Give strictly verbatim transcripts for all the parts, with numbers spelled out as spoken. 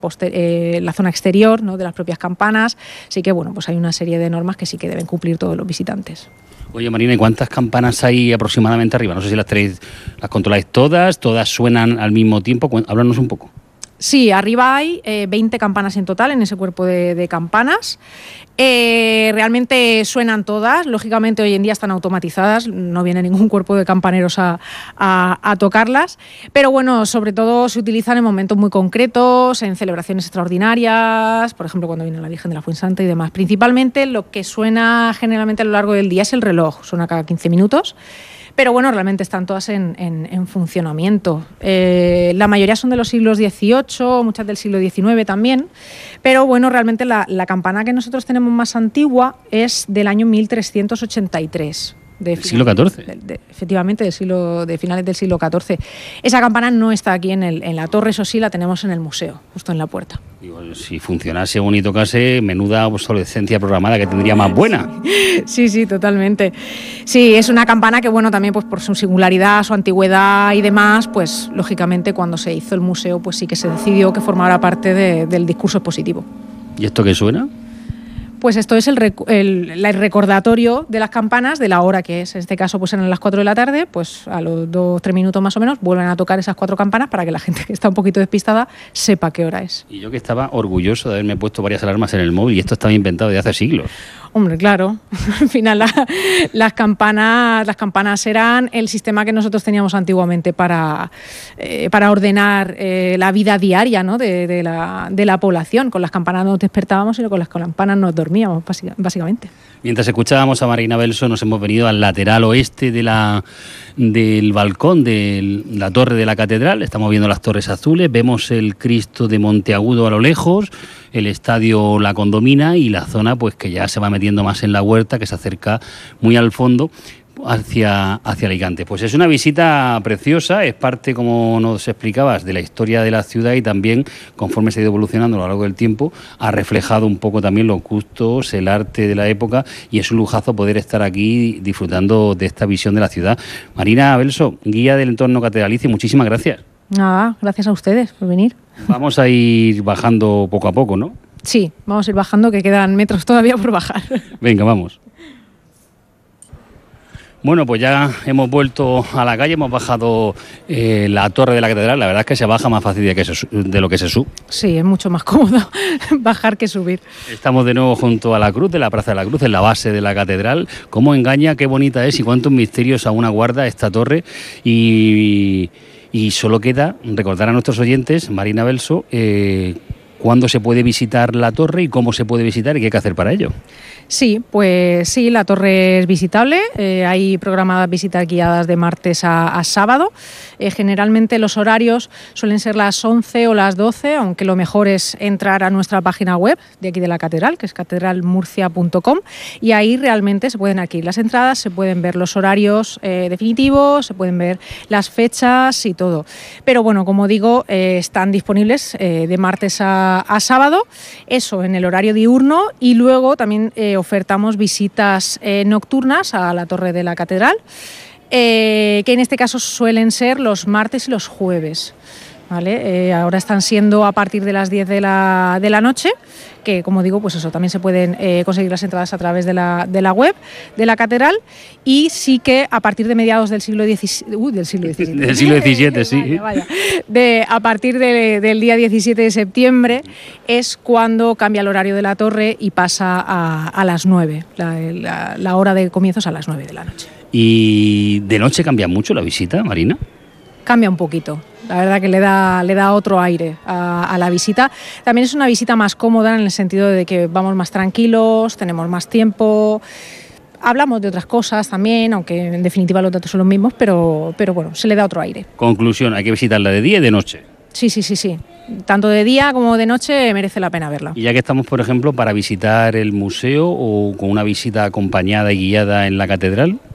poster, eh, la zona exterior, ¿no?, de las propias campanas. Así que, bueno, pues hay una serie de normas que sí que deben cumplir todos los visitantes. Oye, Marina, ¿y cuántas campanas hay aproximadamente arriba? No sé si las tenéis, las controláis todas, todas suenan al mismo tiempo. Háblanos un poco. Sí, arriba hay eh, veinte campanas en total en ese cuerpo de, de campanas. Eh, realmente suenan todas, lógicamente hoy en día están automatizadas, no viene ningún cuerpo de campaneros a, a, a tocarlas, pero bueno, sobre todo se utilizan en momentos muy concretos, en celebraciones extraordinarias, por ejemplo cuando viene la Virgen de la Fuensanta y demás. Principalmente lo que suena generalmente a lo largo del día es el reloj, suena cada quince minutos. Pero bueno, realmente están todas en, en, en funcionamiento. Eh, la mayoría son de los siglos dieciocho, muchas del siglo diecinueve también. Pero bueno, realmente la, la campana que nosotros tenemos más antigua es del año mil trescientos ochenta y tres. ¿Del siglo catorce? De, de, efectivamente, del siglo, de finales del siglo catorce. Esa campana no está aquí en, el, en la torre, eso sí, la tenemos en el museo, justo en la puerta. Digo, si funcionase bonito y tocase, menuda obsolescencia programada que tendría más buena. Sí, sí, totalmente. Sí, es una campana que, bueno, también pues por su singularidad, su antigüedad y demás, pues lógicamente cuando se hizo el museo, pues sí que se decidió que formara parte de, del discurso expositivo. ¿Y esto qué suena? Pues esto es el, rec el, el recordatorio de las campanas de la hora que es. En este caso, pues eran las cuatro de la tarde, pues a los dos, tres minutos más o menos vuelven a tocar esas cuatro campanas para que la gente que está un poquito despistada sepa qué hora es. Y yo que estaba orgulloso de haberme puesto varias alarmas en el móvil, y esto estaba inventado de hace siglos. Hombre, claro. Al final la, las campanas las campanas eran el sistema que nosotros teníamos antiguamente para, eh, para ordenar eh, la vida diaria, ¿no?, de, de, la, de la población. Con las campanas no nos despertábamos, sino con las campanas nos dormíamos, básicamente. Mientras escuchábamos a Marina Belso, nos hemos venido al lateral oeste de la, del balcón de la torre de la catedral. Estamos viendo las torres azules, vemos el Cristo de Monteagudo a lo lejos, el estadio La Condomina y la zona pues que ya se va metiendo más en la huerta, que se acerca muy al fondo hacia, hacia Alicante. Pues es una visita preciosa, es parte, como nos explicabas, de la historia de la ciudad, y también, conforme se ha ido evolucionando a lo largo del tiempo, ha reflejado un poco también los gustos, el arte de la época, y es un lujazo poder estar aquí disfrutando de esta visión de la ciudad. Marina Belso, guía del entorno catedralicio, muchísimas gracias. Nada, gracias a ustedes por venir. Vamos a ir bajando poco a poco, ¿no? Sí, vamos a ir bajando, que quedan metros todavía por bajar. Venga, vamos. Bueno, pues ya hemos vuelto a la calle, hemos bajado eh, la torre de la catedral. La verdad es que se baja más fácil de, que se, de lo que se sube. Sí, es mucho más cómodo bajar que subir. Estamos de nuevo junto a la cruz de la Plaza de la Cruz, en la base de la catedral. Cómo engaña, qué bonita es y cuántos misterios aún aguarda esta torre. Y, y solo queda recordar a nuestros oyentes, Marina Belso, eh, cuándo se puede visitar la torre y cómo se puede visitar y qué hay que hacer para ello. Sí, pues sí, la torre es visitable, eh, hay programadas visitas guiadas de martes a, a sábado. Eh, generalmente los horarios suelen ser las once o las doce, aunque lo mejor es entrar a nuestra página web de aquí de la catedral, que es catedral murcia punto com, y ahí realmente se pueden adquirir las entradas, se pueden ver los horarios eh, definitivos, se pueden ver las fechas y todo. Pero bueno, como digo, eh, están disponibles eh, de martes a, a sábado, eso en el horario diurno, y luego también eh, ofertamos visitas eh, nocturnas a la torre de la catedral, eh, que en este caso suelen ser los martes y los jueves. ¿Vale? Eh, ahora están siendo a partir de las diez de la, de la noche, que como digo, pues eso, también se pueden eh, conseguir las entradas a través de la, de la web de la catedral, y sí que a partir de mediados del siglo diecisiete, uh, del siglo diecisiete, del siglo diecisiete, sí. Vaya, vaya. De, a partir de, del día diecisiete de septiembre es cuando cambia el horario de la torre y pasa a, a las nueve, la, la, la hora de comienzos a las nueve de la noche. ¿Y de noche cambia mucho la visita, Marina? Cambia un poquito. La verdad que le da, le da otro aire a, a la visita. También es una visita más cómoda en el sentido de que vamos más tranquilos, tenemos más tiempo, hablamos de otras cosas también, aunque en definitiva los datos son los mismos, pero, pero bueno, se le da otro aire. Conclusión, hay que visitarla de día y de noche. Sí, sí, sí, sí. Tanto de día como de noche merece la pena verla. Y ya que estamos, por ejemplo, para visitar el museo o con una visita acompañada y guiada en la catedral.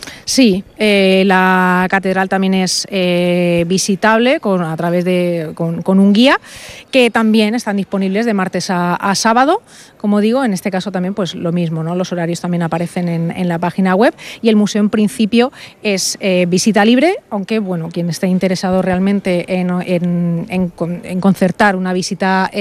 Sí, eh, la catedral también es eh, visitable con, a través de con, con un guía, que también están disponibles de martes a, a sábado. Como digo, en este caso también pues lo mismo, ¿no? Los horarios también aparecen en, en la página web, y el museo en principio es eh, visita libre, aunque bueno, quien esté interesado realmente en, en, en, en concertar una visita